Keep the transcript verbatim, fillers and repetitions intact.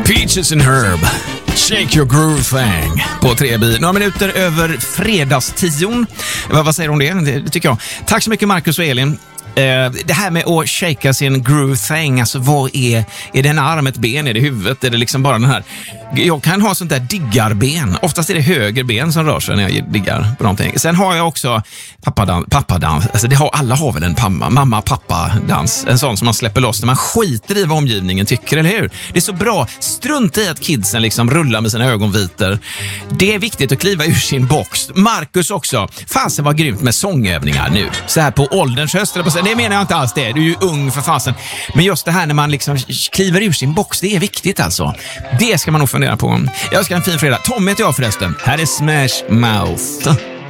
Peaches and Herb, Shake Your Groove Thing på tre bi. Några minuter över fredagstion. Vad, vad säger du om det? det? Det tycker jag. Tack så mycket Marcus och Elin. Uh, det här med att shaka sin groove thing, alltså vad är, är det en arm, ett ben, är det huvudet, är det liksom bara den här, jag kan ha sånt där diggarben, oftast är det höger ben som rör sig när jag diggar på någonting. Sen har jag också pappadans, pappadans. Alltså det har, alla har väl en mamma, mamma pappadans, en sån som man släpper loss när man skiter i vad omgivningen tycker, eller hur? Det är så bra, strunta i att kidsen liksom rullar med sina ögonvitor. Det är viktigt att kliva ur sin box. Marcus också, fasen var grymt med sångövningar nu, så här på ålderns höst, eller på det menar jag inte alls det. Du är ju ung för fasen. Men just det här när man liksom kliver ur sin box, det är viktigt alltså. Det ska man nog fundera på. Jag ska ha en fin fredag. Tom heter jag förresten. Här är Smash Mouth.